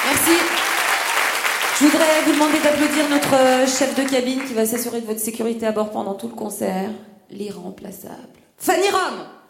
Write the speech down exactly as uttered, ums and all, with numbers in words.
Merci. Je voudrais vous demander d'applaudir notre chef de cabine qui va s'assurer de votre sécurité à bord pendant tout le concert. L'irremplaçable Fanny Rome.